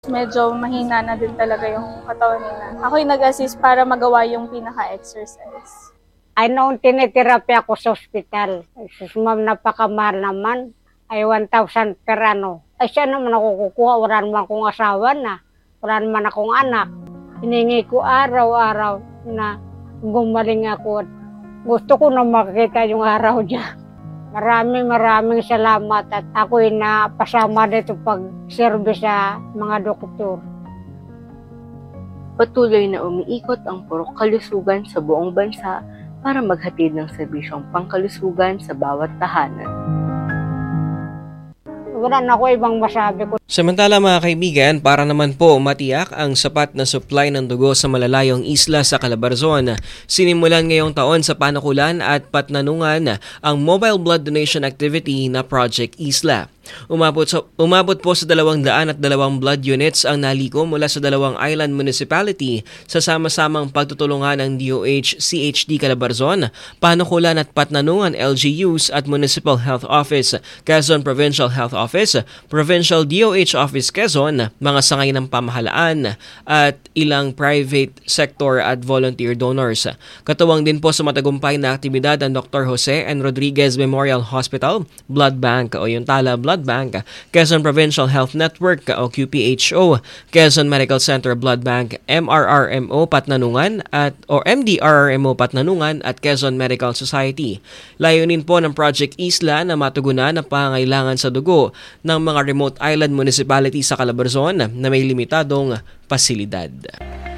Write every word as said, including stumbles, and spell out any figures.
Medyo mahina na din talaga yung katawan nila. Ako'y nag-assist para magawa yung pinaka-exercise. Ay, noong tinitherapy ako sa ospital, sus ma'am, napakamahal naman. Ay, one thousand per ano. Ay, siya naman ako kukuha. Wala naman akong asawa na. Wala naman akong anak. Hiningi ko araw-araw na gumaling ako. Gusto ko na makikita yung araw niya. Maraming maraming salamat at ako'y napasama dito pag-service sa mga doktor. Patuloy na umiikot ang Purok Kalusugan sa buong bansa para maghatid ng serbisyong pangkalusugan sa bawat tahanan. Wala na ako ibang masabi ko. Samantala mga kaibigan, para naman po matiyak ang sapat na supply ng dugo sa malalayong isla sa Calabarzon, sinimulan ngayong taon sa Panukulan at Patnanungan ang mobile blood donation activity na Project Isla. Umabot, sa, umabot po sa dalawang daan at dalawang blood units ang naliko mula sa dalawang island municipality sa sama-samang pagtutulungan ng D O H C H D Calabarzon, Panukulan at Patnanungan L G Us at Municipal Health Office, Quezon Provincial Health Office, Provincial D O H Office Quezon, mga sangay ng pamahalaan at ilang private sector at volunteer donors. Katuwang din po sa matagumpay na aktibidad ang Doctor Jose N. Rodriguez Memorial Hospital, Blood Bank o yung Tala Blood Bank, Quezon Provincial Health Network o Q P H O, Quezon Medical Center Blood Bank, M R R M O Patnanungan at o M D R R M O Patnanungan at Quezon Medical Society. Layunin po ng Project Isla na matugunan ang pangangailangan sa dugo ng mga remote island municipality sa Calabarzon na may limitadong pasilidad.